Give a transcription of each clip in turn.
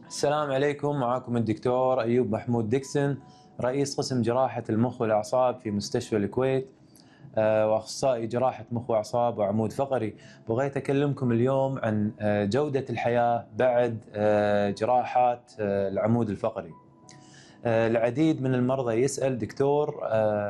السلام عليكم، معكم الدكتور أيوب محمود ديكسن، رئيس قسم جراحة المخ والأعصاب في مستشفى الكويت، وأخصائي جراحة مخ وأعصاب وعمود فقري. بغيت أكلمكم اليوم عن جودة الحياة بعد جراحات العمود الفقري. العديد من المرضى يسأل دكتور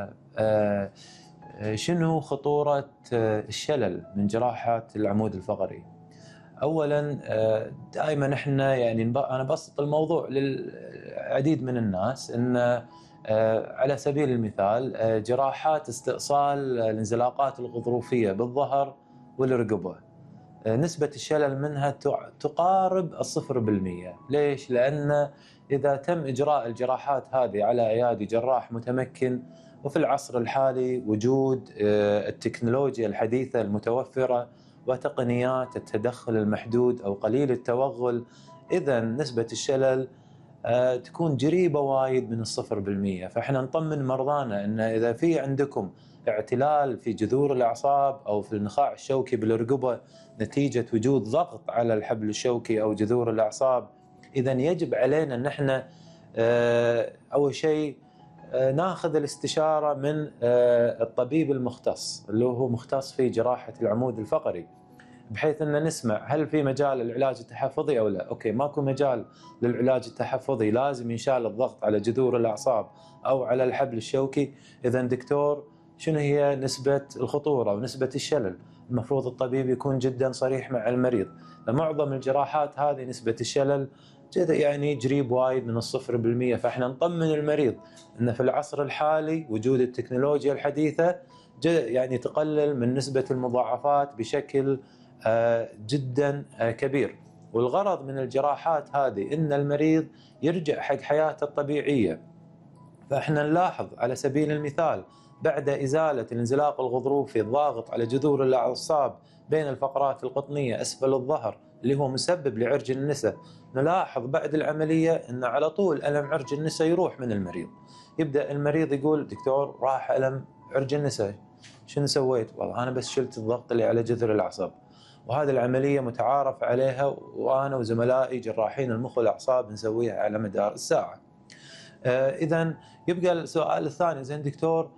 شنو خطورة الشلل من جراحة العمود الفقري؟ اولا دائما احنا يعني انا بسط الموضوع للعديد من الناس ان على سبيل المثال جراحات استئصال الانزلاقات الغضروفيه بالظهر والرقبه، نسبة الشلل منها تقارب 0%. ليش؟ لأن إذا تم إجراء الجراحات هذه على أيادي جراح متمكن، وفي العصر الحالي وجود التكنولوجيا الحديثة المتوفرة وتقنيات التدخل المحدود أو قليل التوغل، إذا نسبة الشلل تكون قريبة وايد من 0%. فإحنا نطمن مرضانا أن إذا في عندكم اعتلال في جذور الأعصاب أو في النخاع الشوكي بالرقبة نتيجة وجود ضغط على الحبل الشوكي أو جذور الأعصاب، إذا يجب علينا أن احنا أول شيء ناخذ الاستشارة من الطبيب المختص اللي هو مختص في جراحة العمود الفقري، بحيث ان نسمع هل في مجال للعلاج التحفظي او لا. اوكي، ماكو مجال للعلاج التحفظي، لازم ينشال الضغط على جذور الاعصاب او على الحبل الشوكي. اذا دكتور، شنو هي نسبة الخطورة ونسبة الشلل؟ المفروض الطبيب يكون جدا صريح مع المريض. لمعظم الجراحات هذه نسبة الشلل يعني قريب وايد من 0%. فاحنا نطمن المريض ان في العصر الحالي وجود التكنولوجيا الحديثة يعني تقلل من نسبة المضاعفات بشكل جدا كبير. والغرض من الجراحات هذه ان المريض يرجع حق حياته الطبيعية. فاحنا نلاحظ على سبيل المثال بعد ازالة الانزلاق الغضروفي الضاغط على جذور الاعصاب بين الفقرات القطنية اسفل الظهر اللي هو مسبب لعرج النسا، نلاحظ بعد العملية ان على طول الم عرج النسا يروح من المريض. يبدا المريض يقول دكتور راح الم عرج النسا، شنو سويت؟ والله انا بس شلت الضغط اللي على جذر الاعصاب. وهذه العملية متعارف عليها، وأنا وزملائي جراحين المخ والأعصاب نسويها على مدار الساعة. إذا يبقى السؤال الثاني، زين دكتور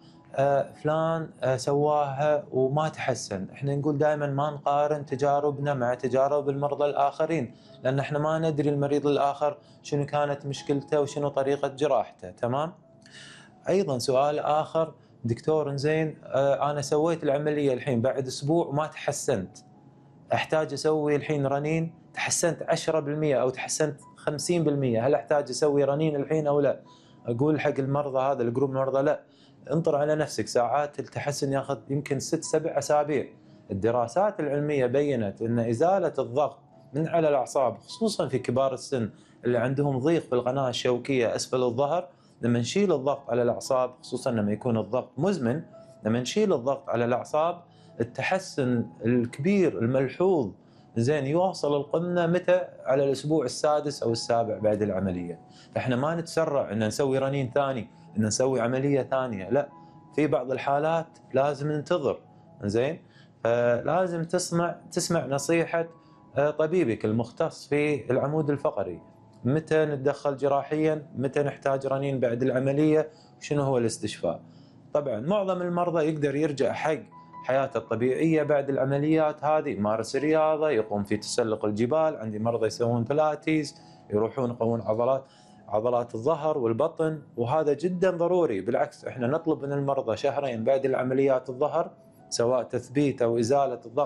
فلان سواها وما تحسن. احنا نقول دائما ما نقارن تجاربنا مع تجارب المرضى الآخرين، لأن احنا ما ندري المريض الآخر شنو كانت مشكلته وشنو طريقة جراحته. تمام؟ أيضا سؤال آخر، دكتور زين أنا سويت العملية الحين بعد أسبوع وما تحسنت، احتاج اسوي الحين رنين؟ تحسنت 10% او تحسنت 50%، هل احتاج اسوي رنين الحين او لا؟ اقول حق المرضى هذا الجروب المرضى لا، انطر على نفسك، ساعات التحسن ياخذ يمكن 6-7 اسابيع. الدراسات العلميه بينت ان ازاله الضغط من على الاعصاب خصوصا في كبار السن اللي عندهم ضيق في القناه الشوكيه اسفل الظهر، لما نشيل الضغط على الاعصاب خصوصا لما يكون الضغط مزمن، لما نشيل الضغط على الاعصاب التحسن الكبير الملحوظ زين يوصل القمة متى؟ على الأسبوع السادس أو السابع بعد العملية. فإحنا ما نتسرع إن نسوي رنين ثاني، إن نسوي عملية ثانية، لا، في بعض الحالات لازم ننتظر. زين، فلازم تسمع نصيحة طبيبك المختص في العمود الفقري، متى نتدخل جراحيا، متى نحتاج رنين بعد العملية، وشنو هو الاستشفاء. طبعا معظم المرضى يقدر يرجع حق حياته الطبيعية بعد العمليات هذه، يمارس رياضة، يقوم في تسلق الجبال، عندي مرضى يسوون بلاتيز، يروحون يقوون عضلات الظهر والبطن، وهذا جدا ضروري. بالعكس احنا نطلب من المرضى شهرين بعد العمليات الظهر، سواء تثبيت او ازالة الضغط